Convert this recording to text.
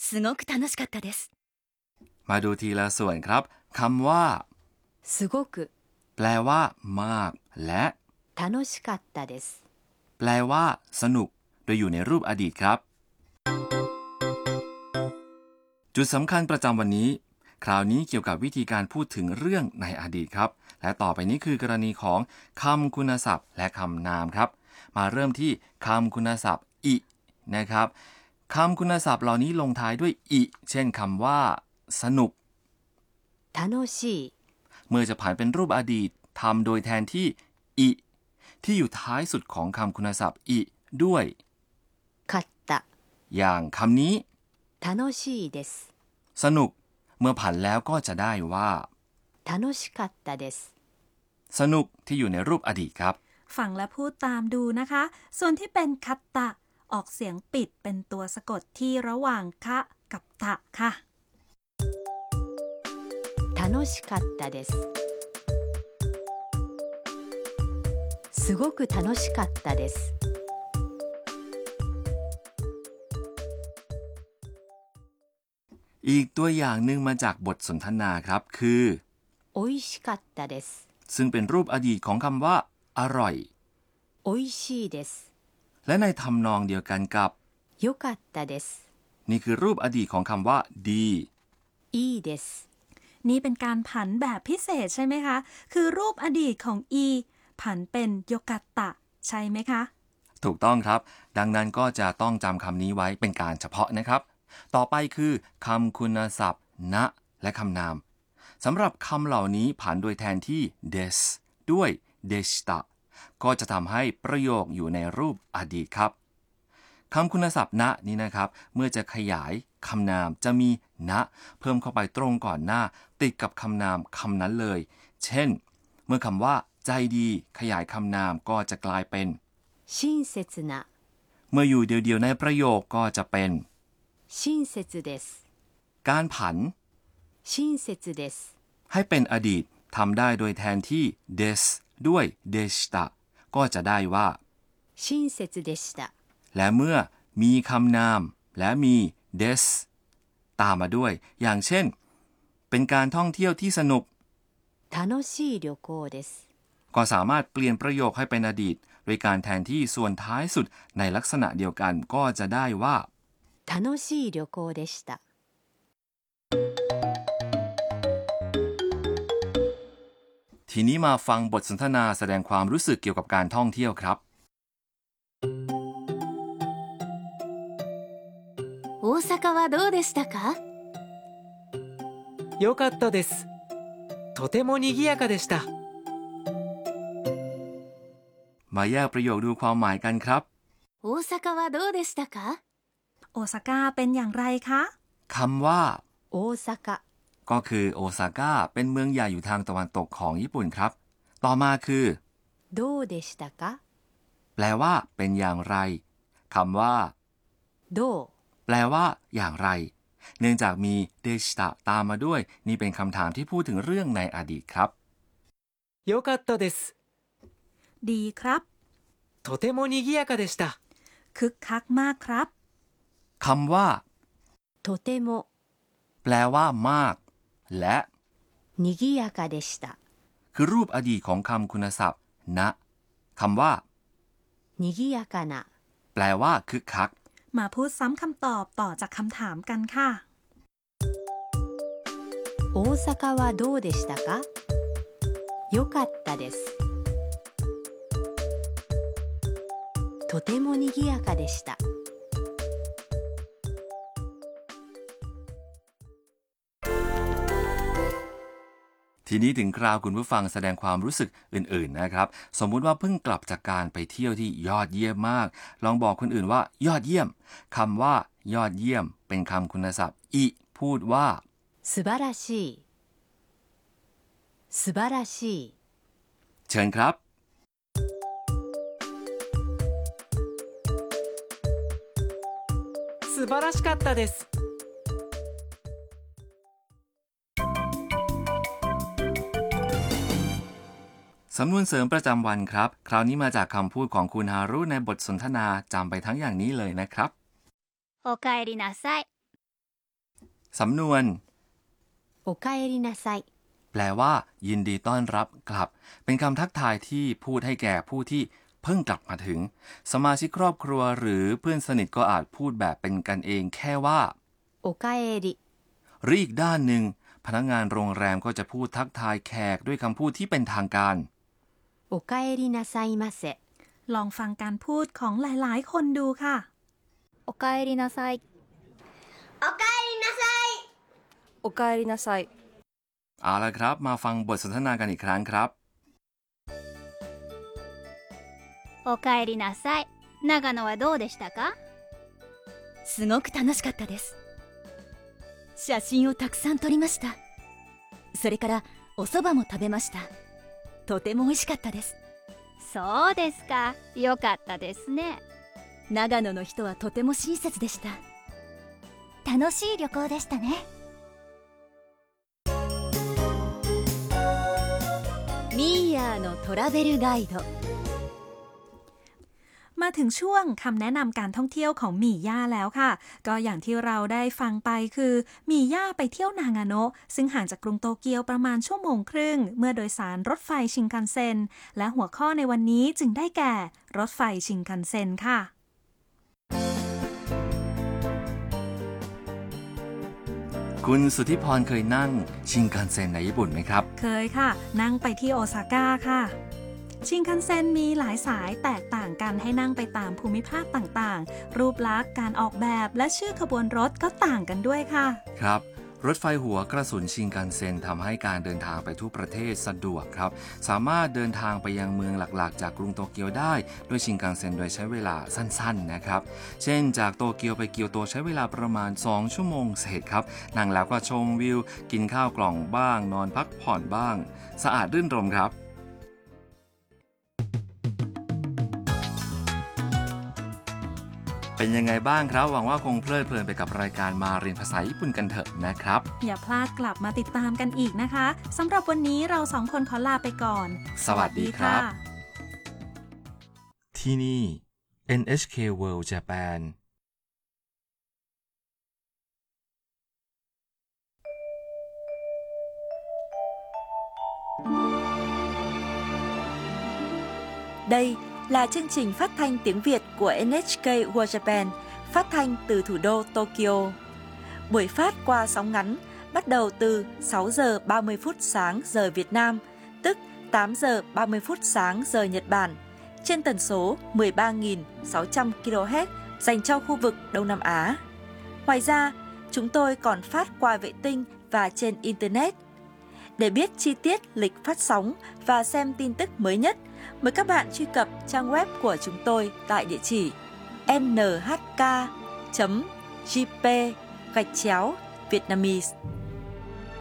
すごく楽しかったです。 มาดูทีละส่วนครับคำว่าすごくแปลว่ามากและ楽しかったです。 แปลว่าสนุกโดยอยู่ในรูปอดีตครับจุดสำคัญประจำวันนี้คราวนี้เกี่ยวกับวิธีการพูดถึงเรื่องในอดีตครับและต่อไปนี้คือกรณีของคำคุณศัพท์และคำนามครับมาเริ่มที่คำคุณศัพท์อินะครับคำคุณศัพท์เหล่านี้ลงท้ายด้วยอิเช่นคำว่าสนุก楽しいเมื่อจะผ่านเป็นรูปอดีตทำโดยแทนที่อิที่อยู่ท้ายสุดของคำคุณศัพท์อิด้วยかったอย่างคำนี้楽しいですสนุกเมื่อผันแล้วก็จะได้ว่า楽しかったですสนุกที่อยู่ในรูปอดีตครับฟังและพูดตามดูนะคะส่วนที่เป็นคัตตะออกเสียงปิดเป็นตัวสะกดที่ระหว่างคะกับตะค่ะ楽しかったですすごく楽しかったですอีกตัวอย่างหนึ่งมาจากบทสนทนาครับคือ美味しかったですซึ่งเป็นรูปอดีตของคำว่าอร่อย美味しいですและในทำนองเดียวกันกับよかったですนี่คือรูปอดีตของคำว่าดีいいですนี่เป็นการผันแบบพิเศษใช่ไหมคะคือรูปอดีตของอีผันเป็นโยกัตตะใช่ไหมคะถูกต้องครับดังนั้นก็จะต้องจำคำนี้ไว้เป็นการเฉพาะนะครับต่อไปคือคำคุณศัพท์นะและคำนามสำหรับคำเหล่านี้ผันโดยแทนที่ des ด้วย deshita ก็จะทำให้ประโยคอยู่ในรูปอดีตครับคำคุณศัพท์นะนี้นะครับเมื่อจะขยายคำนามจะมีนะเพิ่มเข้าไปตรงก่อนหน้าติดกับคำนามคำนั้นเลยเช่นเมื่อคำว่าใจดีขยายคำนามก็จะกลายเป็น親切なเมื่ออยู่เดียวๆในประโยคก็จะเป็น親切ですการผัน親切ですให้เป็นอดีตทำได้โดยแทนที่ des ด้วย deshita ก็จะได้ว่า親切でしたและเมื่อมีคำนามและมี des ตามมาด้วยอย่างเช่นเป็นการท่องเที่ยวที่สนุก楽しい旅行ですก็สามารถเปลี่ยนประโยคให้เป็นอดีตโดยการแทนที่ส่วนท้ายสุดในลักษณะเดียวกันก็จะได้ว่า楽しい旅行でしたทีนี้มาฟังบทสนทนาแสดงความรู้สึกเกี่ยวกับการท่องเที่ยวครับ大阪はどうでしたか？ よかったです。とても賑やかでした。 มาแยกประโยคดูความหมายกันครับ大阪はどうでしたか？ โอซาก้าเป็นอย่างไรคะคำว่า大阪ก็คือโอซาก้าเป็นเมืองใหญ่อยู่ทางตะวันตกของญี่ปุ่นครับต่อมาคือどうでしたかแปลว่าเป็นอย่างไรคำว่าどうแปลว่าอย่างไรเนื่องจากมีเดชิตะตามมาด้วยนี่เป็นคำถามที่พูดถึงเรื่องในอดีตครับよかったです。 ดีครับとても賑やかでした。 คึกคักมากครับคำว่าとてもแปลว่ามากและ賑やかでしたคือรูปอดีตของคำคุณศัพท์นะคำว่า賑やかなแปลว่าคึกคักมาพูดซ้ำคำตอบต่อจากคำถามกันค่ะ大阪はどうでしたか？よかったですとても賑やかでしたทีนี้ถึงคราวคุณผู้ฟังแสดงความรู้สึกอื่นๆนะครับสมมุติว่าเพิ่งกลับจากการไปเที่ยวที่ยอดเยี่ยมมากลองบอกคนอื่นว่ายอดเยี่ยมคำว่ายอดเยี่ยมเป็นคำคุณศัพท์อิพูดว่า素晴らしい素晴らしいเชิญครับ素晴らしかったです。 สำนวนเสริมประจำวันครับคราวนี้มาจากคำพูดของคุณฮารุในบทสนทนาจำไปทั้งอย่างนี้เลยนะครับおかえりなさいสำนวนおかえりなさいแปลว่า ยินดีต้อนรับกลับ เป็นคำทักทายที่พูดให้แก่ผู้ที่เพิ่งกลับมาถึง สมาชิกครอบครัวหรือเพื่อนสนิทก็อาจพูดแบบเป็นกันเองแค่ว่าおかえりหรืออีกด้านหนึ่งพนักงานโรงแรมก็จะพูดทักทายแขกด้วยคำพูดที่เป็นทางการおかえりなさいませลองฟังการพูดของหลายๆ คนดูค่ะおかえりなさいおかえりなさいおかえりなさいเอาละครับมาฟังบทสนทนากันอีกครั้งครับおかえりなさい長野はどうでしたかすごく楽しかったです写真をたくさん撮りましたそれからお蕎麦も食べましたとても美味しかったですそうですかよかったですね長野の人はとても親切でした楽しい旅行でしたねミーヤーのトラベルガイドมาถึงช่วงคำแนะนำการท่องเที่ยวของหมี่ย่าแล้วค่ะ ก็อย่างที่เราได้ฟังไปคือหมี่ย่าไปเที่ยวนางาโนะซึ่งห่างจากกรุงโตเกียวประมาณชั่วโมงครึ่งเมื่อโดยสารรถไฟชินคันเซ็นและหัวข้อในวันนี้จึงได้แก่รถไฟชินคันเซ็นค่ะคุณสุทธิพรเคยนั่งชินคันเซ็นในญี่ปุ่นไหมครับเคยค่ะ นั่งไปที่โอซาก้าค่ะ ชินคันเซ็นมีหลายสายแตกต่างกันให้นั่งไปตามภูมิภาคต่างๆ รูปลักษณ์การออกแบบและชื่อขบวนรถก็ต่างกันด้วยค่ะครับรถไฟหัวกระสุนชินคันเซ็นทำให้การเดินทางไปทั่วประเทศสะดวกครับสามารถเดินทางไปยังเมืองหลักๆจากกรุงโตเกียวได้ด้วยชินคันเซ็นโดยใช้เวลาสั้นๆนะครับเช่นจากโตเกียวไปเกียวโตใช้เวลาประมาณ2ชั่วโมงเศษครับนั่งแล้วก็ชมวิวกินข้าวกล่องบ้างนอนพักผ่อนบ้างสะอาดรื่นรมครับเป็นยังไงบ้างครับหวังว่าคงเพลิดเพลินไปกับรายการมาเรียนภาษาญี่ปุ่นกันเถอะนะครับอย่าพลาดกลับมาติดตามกันอีกนะคะสำหรับวันนี้เราสองคนขอลาไปก่อนสวัสดีครับ ที่นี่ NHK World Japan Đây là chương trình phát thanh tiếng Việt của NHK World Japan, phát thanh từ thủ đô Tokyo. Buổi phát qua sóng ngắn bắt đầu từ 6 giờ 30 phút sáng giờ Việt Nam, tức 8 giờ 30 phút sáng giờ Nhật Bản, trên tần số 13.600 kHz dành cho khu vực Đông Nam Á. Ngoài ra, chúng tôi còn phát qua vệ tinh và trên Internet. Để biết chi tiết lịch phát sóng và xem tin tức mới nhất, mời các bạn truy cập trang web của chúng tôi tại địa chỉ nhk.jp/Vietnamese.